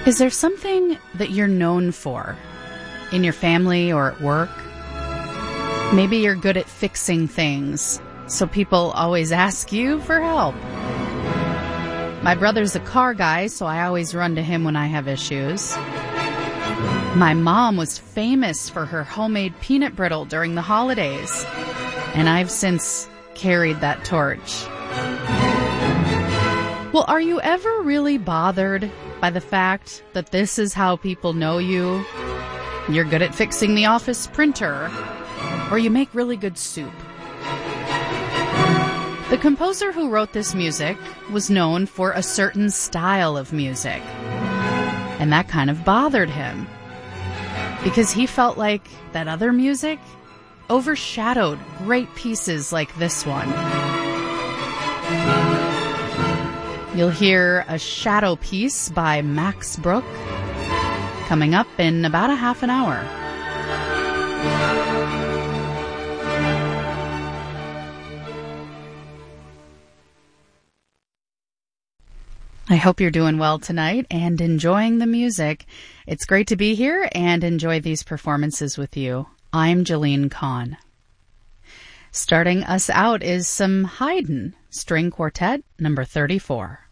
Is there something that you're known for in your family or at work? Maybe you're good at fixing things, so people always ask you for help. My brother's a car guy, so I always run to him when I have issues. My mom was famous for her homemade peanut brittle during the holidays, and I've since carried that torch. Well, are you ever really bothered by the fact that this is how people know you? You're good at fixing the office printer, or you make really good soup. The composer who wrote this music was known for a certain style of music, and that kind of bothered him, because he felt like that other music overshadowed great pieces like this one. You'll hear a shadow piece by Max Bruch coming up in about a half an hour. I hope you're doing well tonight and enjoying the music. It's great to be here and enjoy these performances with you. I'm Jolene Kahn. Starting us out is some Haydn, String Quartet, number 34.